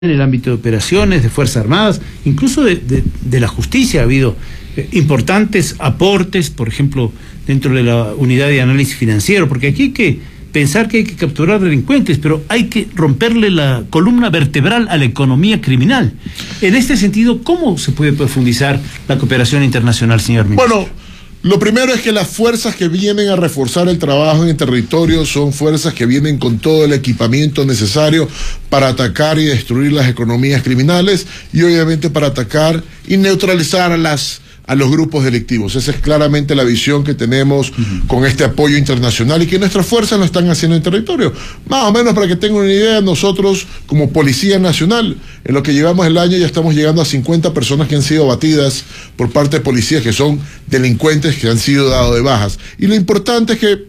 en el ámbito de operaciones, de Fuerzas Armadas, incluso de la justicia ha habido importantes aportes, por ejemplo, dentro de la unidad de análisis financiero, porque aquí hay que pensar que hay que capturar delincuentes, pero hay que romperle la columna vertebral a la economía criminal. En este sentido, ¿cómo se puede profundizar la cooperación internacional, señor ministro? Bueno, lo primero es que las fuerzas que vienen a reforzar el trabajo en el territorio son fuerzas que vienen con todo el equipamiento necesario para atacar y destruir las economías criminales y obviamente para atacar y neutralizar a los grupos delictivos. Esa es claramente la visión que tenemos con este apoyo internacional y que nuestras fuerzas lo están haciendo en territorio. Más o menos para que tengan una idea, nosotros como Policía Nacional, en lo que llevamos el año ya estamos llegando a 50 personas que han sido abatidas por parte de policías que son delincuentes que han sido dados de bajas. Y lo importante es que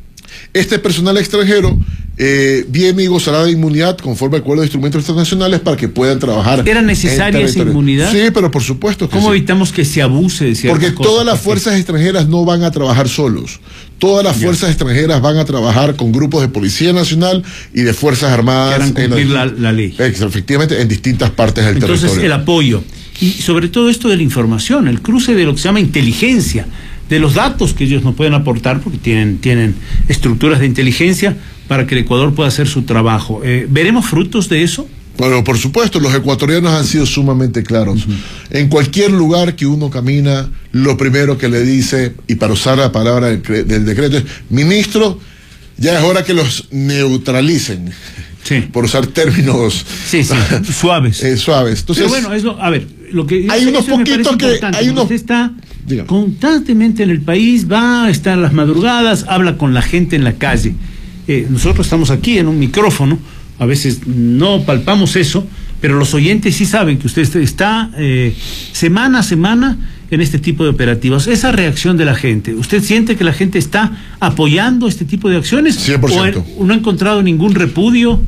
este personal extranjero viene y gozará de inmunidad conforme al acuerdo de instrumentos internacionales para que puedan trabajar. ¿Era necesaria esa inmunidad? Sí, pero por supuesto que ¿Cómo sí. evitamos que se abuse de ciertas Porque cosas? todas las fuerzas extranjeras no van a trabajar solos. Todas las fuerzas extranjeras van a trabajar con grupos de Policía Nacional y de Fuerzas Armadas. Que harán cumplir la ley. Efectivamente, en distintas partes del territorio. Entonces, el apoyo. Y sobre todo esto de la información, el cruce de lo que se llama inteligencia, de los datos que ellos no pueden aportar porque tienen estructuras de inteligencia para que el Ecuador pueda hacer su trabajo. ¿Veremos frutos de eso? Bueno, por supuesto, los ecuatorianos han sido sumamente claros. En cualquier lugar que uno camina, lo primero que le dice, y para usar la palabra del decreto, es: ministro, ya es hora que los neutralicen. Sí. Por usar términos suaves. Suaves. Entonces, pero bueno, a ver, lo que hay unos poquitos que usted está dígame, constantemente en el país, va a estar a las madrugadas, habla con la gente en la calle. Nosotros estamos aquí en un micrófono, a veces no palpamos eso, pero los oyentes sí saben que usted está semana a semana en este tipo de operativos. Esa reacción de la gente, ¿usted siente que la gente está apoyando este tipo de acciones? 100%. ¿O no ha encontrado ningún repudio?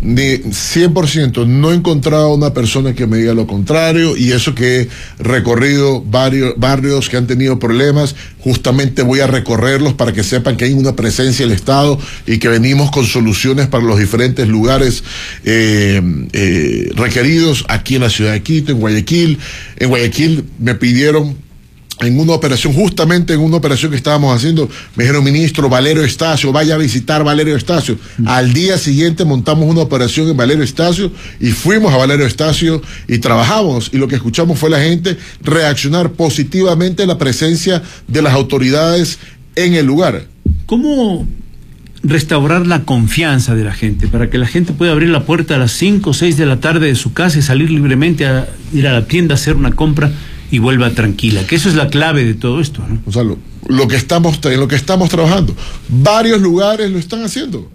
100%. No he encontrado una persona que me diga lo contrario, y eso que he recorrido varios barrios que han tenido problemas, justamente voy a recorrerlos para que sepan que hay una presencia del Estado y que venimos con soluciones para los diferentes lugares requeridos aquí en la ciudad de Quito, en Guayaquil. En Guayaquil me pidieron, en una operación, justamente en una operación que estábamos haciendo, me dijeron: ministro, Valerio Estacio, vaya a visitar Valerio Estacio. Al día siguiente montamos una operación en Valerio Estacio y fuimos a Valerio Estacio y trabajamos, y lo que escuchamos fue la gente reaccionar positivamente a la presencia de las autoridades en el lugar. ¿Cómo restaurar la confianza de la gente para que la gente pueda abrir la puerta a las 5 o 6 de la tarde de su casa y salir libremente a ir a la tienda a hacer una compra y vuelva tranquila? Que eso es la clave de todo esto, ¿no? Gonzalo, en lo que estamos trabajando, varios lugares lo están haciendo,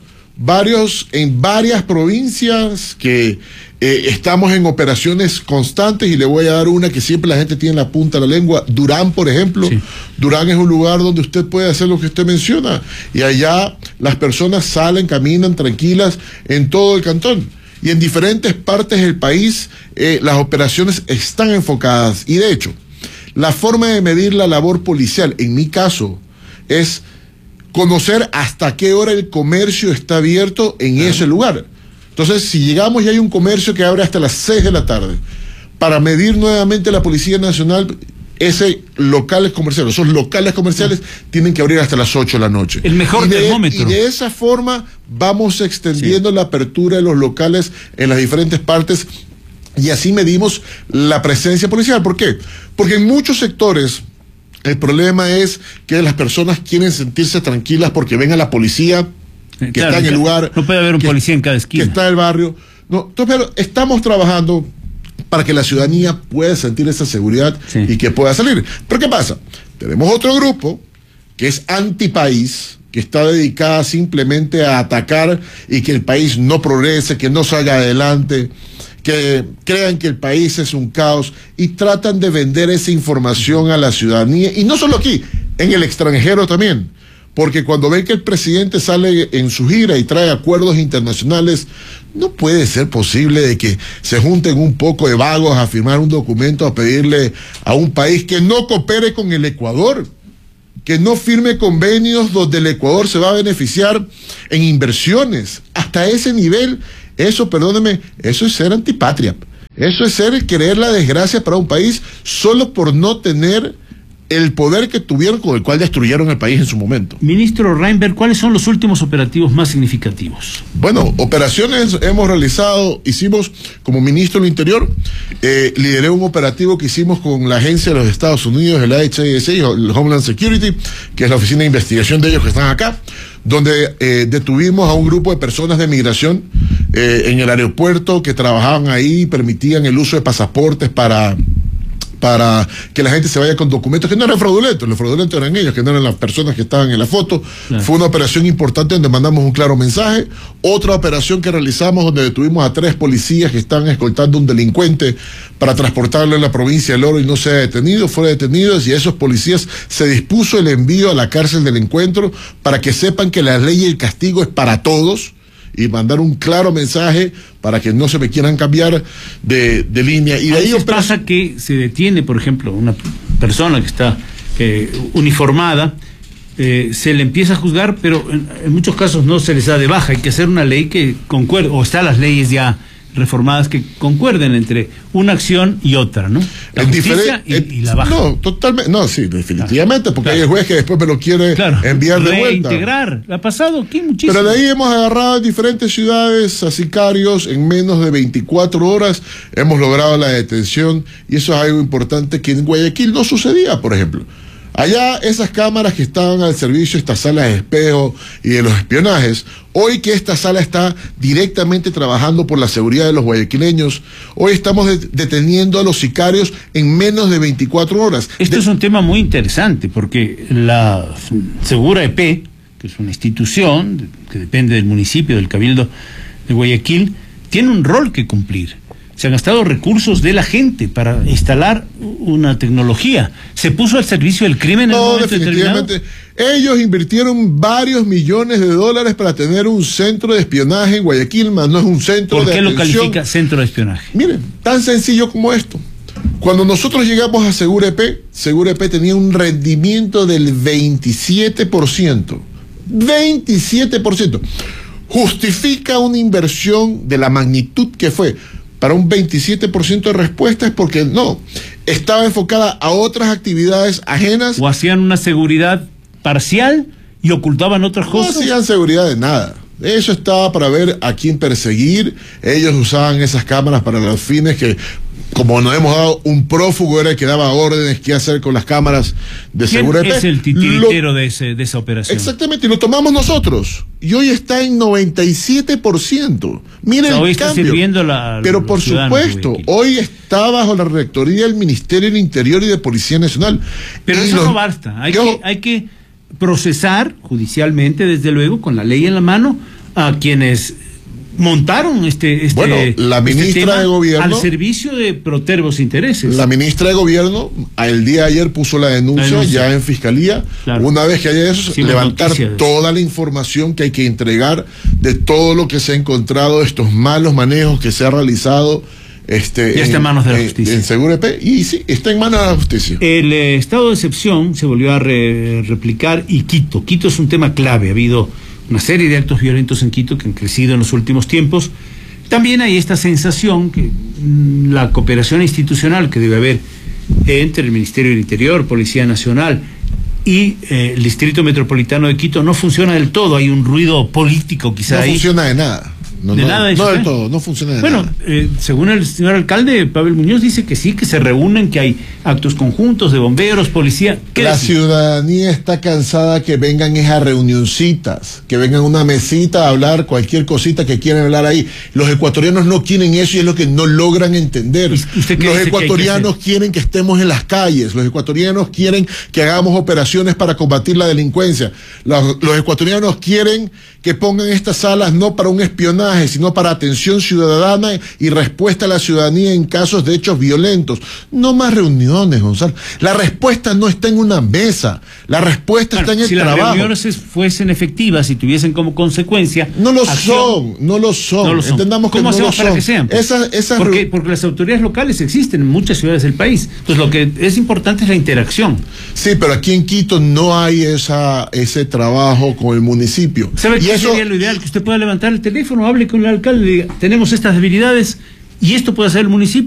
en varias provincias que estamos en operaciones constantes, y le voy a dar una que siempre la gente tiene en la punta de la lengua: Durán, por ejemplo. Sí. Durán es un lugar donde usted puede hacer lo que usted menciona, y allá las personas salen, caminan tranquilas en todo el cantón. Y en diferentes partes del país las operaciones están enfocadas. Y de hecho, la forma de medir la labor policial, en mi caso, es conocer hasta qué hora el comercio está abierto en ese lugar. Entonces, si llegamos y hay un comercio que abre hasta las 6 de la tarde, para medir nuevamente la Policía Nacional, esos locales comerciales tienen que abrir hasta las 8 de la noche. El mejor termómetro. Y de esa forma vamos extendiendo la apertura de los locales en las diferentes partes, y así medimos la presencia policial. ¿Por qué? Porque en muchos sectores el problema es que las personas quieren sentirse tranquilas porque ven a la policía que está en el lugar. No puede haber un policía en cada esquina. Que está en el barrio. No, entonces, pero estamos trabajando para que la ciudadanía pueda sentir esa seguridad y que pueda salir. Pero ¿qué pasa? Tenemos otro grupo que es antipaís, que está dedicada simplemente a atacar y que el país no progrese, que no salga adelante, que crean que el país es un caos, y tratan de vender esa información a la ciudadanía, y no solo aquí, en el extranjero también. Porque cuando ven que el presidente sale en su gira y trae acuerdos internacionales, no puede ser posible de que se junten un poco de vagos a firmar un documento, a pedirle a un país que no coopere con el Ecuador, que no firme convenios donde el Ecuador se va a beneficiar en inversiones. Hasta ese nivel, eso, perdóneme, eso es ser antipatria. Eso es querer la desgracia para un país solo por no tener el poder que tuvieron, con el cual destruyeron el país en su momento. Ministro Reinberg, ¿cuáles son los últimos operativos más significativos? Bueno, operaciones hemos realizado, hicimos como ministro del Interior, lideré un operativo que hicimos con la agencia de los Estados Unidos, el HSA, el Homeland Security, que es la oficina de investigación de ellos que están acá, donde detuvimos a un grupo de personas de migración en el aeropuerto que trabajaban ahí, permitían el uso de pasaportes para que la gente se vaya con documentos que no eran fraudulentos, los fraudulentos eran ellos, que no eran las personas que estaban en la foto. Claro. Fue una operación importante donde mandamos un claro mensaje. Otra operación que realizamos donde detuvimos a 3 policías que estaban escoltando a un delincuente para transportarlo en la provincia del Oro y no se ha detenido, fueron detenidos, y a esos policías se dispuso el envío a la cárcel del encuentro para que sepan que la ley y el castigo es para todos, y mandar un claro mensaje para que no se me quieran cambiar de línea. Y de ahí pasa que se detiene, por ejemplo, una persona que está uniformada, se le empieza a juzgar, pero en muchos casos no se les da de baja. Hay que hacer una ley que concuerde, o están las leyes ya reformadas que concuerden entre una acción y otra, ¿no? La justicia y la baja. No, totalmente, no, sí, definitivamente, porque hay el juez que después me lo quiere enviar de vuelta. Reintegrar, ha pasado aquí muchísimo. Pero de ahí hemos agarrado en diferentes ciudades a sicarios en menos de 24 horas, hemos logrado la detención, y eso es algo importante que en Guayaquil no sucedía, por ejemplo. Allá esas cámaras que estaban al servicio, estas salas de espejo y de los espionajes, hoy que esta sala está directamente trabajando por la seguridad de los guayaquileños, hoy estamos deteniendo a los sicarios en menos de 24 horas. Esto es un tema muy interesante porque la Segura EP, que es una institución que depende del municipio, del Cabildo de Guayaquil, tiene un rol que cumplir. Se han gastado recursos de la gente para instalar una tecnología. ¿Se puso al servicio del crimen en un momento definitivamente. determinado? Ellos invirtieron varios millones de dólares para tener un centro de espionaje en Guayaquil, más no es un centro de atención. ¿Por qué lo califica centro de espionaje? Miren, tan sencillo como esto. Cuando nosotros llegamos a Segura EP tenía un rendimiento del 27%. 27%. Justifica una inversión de la magnitud que fue. Para un 27% de respuestas, porque no, estaba enfocada a otras actividades ajenas. ¿O hacían una seguridad parcial y ocultaban otras cosas? No hacían seguridad de nada. Eso estaba para ver a quién perseguir. Ellos usaban esas cámaras para los fines que, como nos hemos dado, un prófugo era el que daba órdenes qué hacer con las cámaras de Segura EP. ¿Quién es el titiritero de esa operación? Exactamente, y lo tomamos nosotros. Y hoy está en 97%. Miren, hoy el está cambio. Sirviendo pero por supuesto, hoy está bajo la rectoría del Ministerio del Interior y de Policía Nacional. Pero eso no basta. Hay que procesar judicialmente, desde luego, con la ley en la mano, a quienes montaron bueno, la ministra de Gobierno al servicio de protervos intereses. La ministra de Gobierno el día de ayer puso la denuncia ya en Fiscalía. Claro. Una vez que haya eso, levantar toda la información que hay que entregar de todo lo que se ha encontrado, estos malos manejos que se ha realizado. Ya está en manos de la justicia. En Segura EP, y sí, está en manos de la justicia. El estado de excepción se volvió a replicar, y Quito es un tema clave. Ha habido una serie de actos violentos en Quito que han crecido en los últimos tiempos. También hay esta sensación que la cooperación institucional que debe haber entre el Ministerio del Interior, Policía Nacional y el Distrito Metropolitano de Quito no funciona del todo. Hay un ruido político quizá ahí. No funciona de nada. No del todo, no funciona de nada. Bueno, según el señor alcalde, Pavel Muñoz, dice que sí, que se reúnen, que hay actos conjuntos de bomberos, policía. La ciudadanía está cansada que vengan esas reunioncitas, que vengan una mesita a hablar cualquier cosita que quieran hablar ahí. Los ecuatorianos no quieren eso y es lo que no logran entender. Los ecuatorianos quieren que estemos en las calles, los ecuatorianos quieren que hagamos operaciones para combatir la delincuencia. Los ecuatorianos quieren que pongan estas salas no para un espionaje, sino para atención ciudadana y respuesta a la ciudadanía en casos de hechos violentos. No más reuniones, Gonzalo. La respuesta no está en una mesa, la respuesta está en el trabajo. Si las reuniones fuesen efectivas y tuviesen como consecuencia... No lo son. Entendamos que no lo son. ¿Cómo hacemos para que sean? Porque las autoridades locales existen en muchas ciudades del país. Entonces lo que es importante es la interacción. Sí, pero aquí en Quito no hay ese trabajo con el municipio. ¿Sabe qué sería lo ideal? Que usted pueda levantar el teléfono, hable con el alcalde y diga, tenemos estas debilidades y esto puede hacer el municipio.